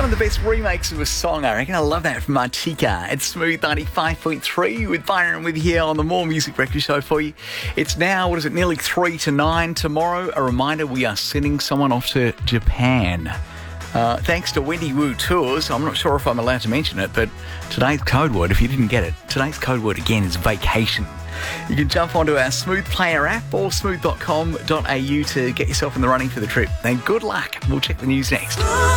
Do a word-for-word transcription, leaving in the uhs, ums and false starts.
One of the best remakes of a song, I reckon. I love that from Martika. It's Smooth ninety-five point three with Byron with you here on the More Music Breakfast Show for you. It's now, what is it, nearly three to nine tomorrow. A reminder, we are sending someone off to Japan. Uh, thanks to Wendy Wu Tours. I'm not sure if I'm allowed to mention it, but today's code word, if you didn't get it, today's code word again is vacation. You can jump onto our Smooth Player app or smooth dot com dot a u to get yourself in the running for the trip. And good luck. We'll check the news next.